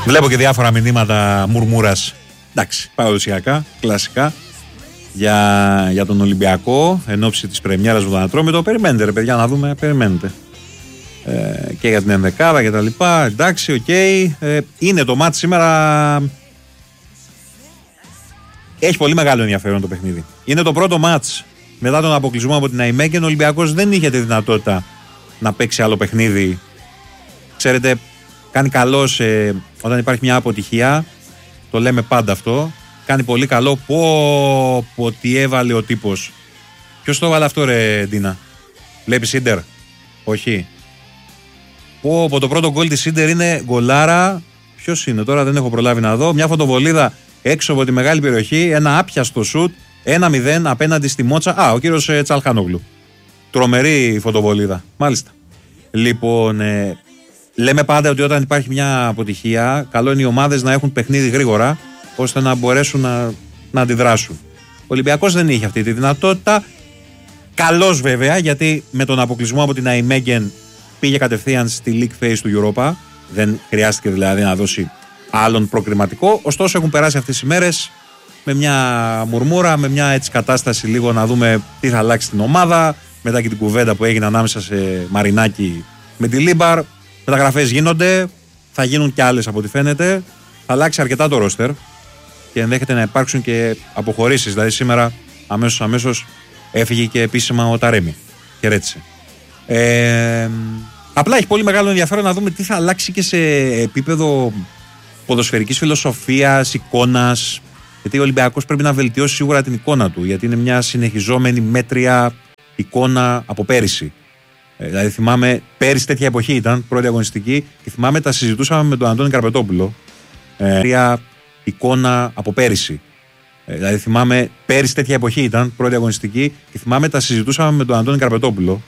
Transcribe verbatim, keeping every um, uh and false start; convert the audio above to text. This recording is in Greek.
Βλέπω και διάφορα μηνύματα μουρμούρας. Εντάξει, παραδοσιακά, κλασικά. Για, για τον Ολυμπιακό, εν ώψη της πρεμιέρας του Ατρόμητο. Περιμένετε, ρε παιδιά, να δούμε. Περιμένετε. Ε, και για την ενδεκάδα και τα λοιπά. Εντάξει, οκ. Okay. Ε, είναι το μάτς σήμερα. Έχει πολύ μεγάλο ενδιαφέρον το παιχνίδι. Είναι το πρώτο μάτς μετά τον αποκλεισμό από την Αϊμέγεν. Ο Ολυμπιακός δεν είχε τη δυνατότητα να παίξει άλλο παιχνίδι. Ξέρετε, κάνει καλό σε, όταν υπάρχει μια αποτυχία. Το λέμε πάντα αυτό. Κάνει πολύ καλό. Πω, πω τι έβαλε ο τύπος. Ποιος το έβαλε αυτό, ρε Ντίνα? Βλέπει Σίντερ? Όχι. Πω, πω το πρώτο γκολ της Σίντερ είναι γκολάρα. Ποιος είναι τώρα, δεν έχω προλάβει να δω. Μια φωτοβολίδα έξω από τη μεγάλη περιοχή. Ένα άπιαστο σουτ. ένα μηδέν απέναντι στη Μότσα. Α, ο κύριος ε, Τσαλχάνογλου. Τρομερή φωτοβολίδα. Μάλιστα. Λοιπόν, ε, λέμε πάντα ότι όταν υπάρχει μια αποτυχία, καλό είναι οι ομάδες να έχουν παιχνίδι γρήγορα, ώστε να μπορέσουν να, να αντιδράσουν. Ο Ολυμπιακός δεν είχε αυτή τη δυνατότητα. Καλός βέβαια, γιατί με τον αποκλεισμό από την Αϊμέγεν πήγε κατευθείαν στη League Phase του Europa. Δεν χρειάστηκε δηλαδή να δώσει άλλον προκριματικό. Ωστόσο έχουν περάσει αυτές οι μέρες με μια μουρμούρα, με μια έτσι κατάσταση λίγο να δούμε τι θα αλλάξει την ομάδα. Μετά και την κουβέντα που έγινε ανάμεσα σε Μαρινάκη με τη Λίμπαρ. Μεταγραφές γίνονται, θα γίνουν κι άλλες από ό,τι φαίνεται. Θα αλλάξει αρκετά το ρόστερ και ενδέχεται να υπάρξουν και αποχωρήσεις. Δηλαδή σήμερα αμέσως αμέσως έφυγε και επίσημα ο Ταρέμι. Χαιρέτησε. Ε, απλά έχει πολύ μεγάλο ενδιαφέρον να δούμε τι θα αλλάξει και σε επίπεδο ποδοσφαιρικής φιλοσοφίας, εικόνας. Γιατί ο Ολυμπιακός πρέπει να βελτιώσει σίγουρα την εικόνα του, γιατί είναι μια συνεχιζόμενη μέτρια εικόνα από πέρυσι. Ε, δηλαδή θυμάμαι, πέρυσι τέτοια εποχή ήταν, πρώτη αγωνιστική, και θυμάμαι τα συζητούσαμε με τον Αντώνη Καρπετόπουλο. Ε, μέτρια εικόνα από πέρυσι. Ε, δηλαδή θυμάμαι, πέρυσι τέτοια εποχή ήταν, πρώτη αγωνιστική, και θυμάμαι τα συζητούσαμε με τον Αντώνη Καρπετόπουλο.